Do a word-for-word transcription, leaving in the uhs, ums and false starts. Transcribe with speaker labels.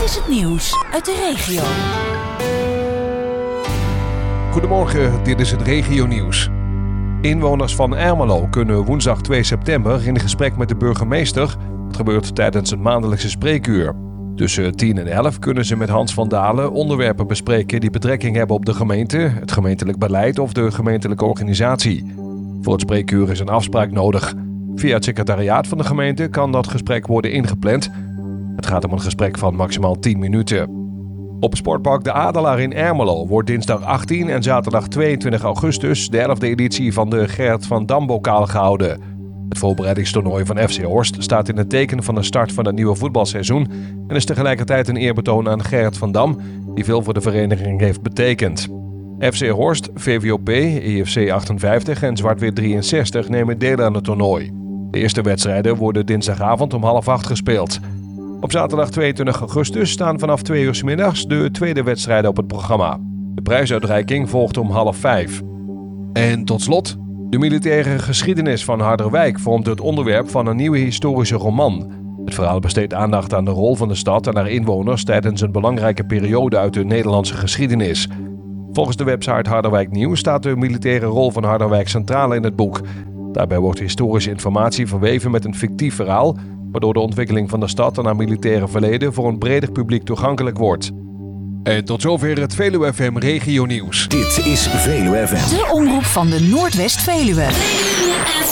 Speaker 1: is het nieuws uit de regio.
Speaker 2: Goedemorgen, dit is het regionieuws. Inwoners van Ermelo kunnen woensdag twee september in gesprek met de burgemeester. Dat gebeurt tijdens een maandelijkse spreekuur. Tussen tien en elf kunnen ze met Hans van Dalen onderwerpen bespreken die betrekking hebben op de gemeente, het gemeentelijk beleid of de gemeentelijke organisatie. Voor het spreekuur is een afspraak nodig. Via het secretariaat van de gemeente kan dat gesprek worden ingepland. Het gaat om een gesprek van maximaal tien minuten. Op Sportpark De Adelaar in Ermelo wordt dinsdag achttien en zaterdag tweeëntwintig augustus de elfde editie van de Gerrit van Dam bokaal gehouden. Het voorbereidingstoernooi van F C Horst staat in het teken van de start van het nieuwe voetbalseizoen en is tegelijkertijd een eerbetoon aan Gerrit van Dam, die veel voor de vereniging heeft betekend. F C Horst, V V O P, E F C achtenvijftig en Zwart-Wit drieënzestig nemen deel aan het toernooi. De eerste wedstrijden worden dinsdagavond om half acht gespeeld. Op zaterdag tweeëntwintig augustus staan vanaf twee uur 's middags de tweede wedstrijden op het programma. De prijsuitreiking volgt om half vijf. En tot slot, de militaire geschiedenis van Harderwijk vormt het onderwerp van een nieuwe historische roman. Het verhaal besteedt aandacht aan de rol van de stad en haar inwoners tijdens een belangrijke periode uit de Nederlandse geschiedenis. Volgens de website Harderwijk Nieuws staat de militaire rol van Harderwijk centraal in het boek. Daarbij wordt historische informatie verweven met een fictief verhaal, waardoor de ontwikkeling van de stad en haar militaire verleden voor een breder publiek toegankelijk wordt. En tot zover het Veluwe F M Regio Nieuws.
Speaker 3: Dit is Veluwe F M.
Speaker 1: De omroep van de Noordwest-Veluwe.